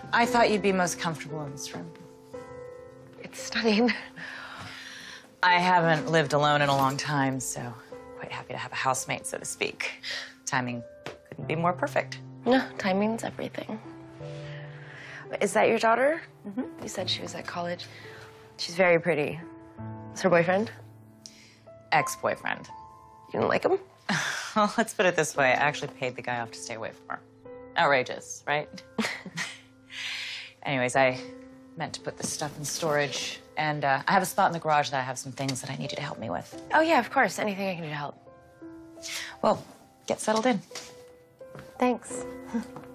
I thought you'd be most comfortable in this room. It's stunning. I haven't lived alone in a long time, so quite happy to have a housemate, so to speak. Timing couldn't be more perfect. No, timing's everything. Is that your daughter? Mm-hmm. You said she was at college. She's very pretty. Is her boyfriend? Ex-boyfriend. You didn't like him? Well, let's put it this way. I actually paid the guy off to stay away from her. Outrageous, right? Anyways, I meant to put this stuff in storage, and I have a spot in the garage that I have some things that I need you to help me with. Oh, yeah, of course. Anything I can do to help. Well, get settled in. Thanks.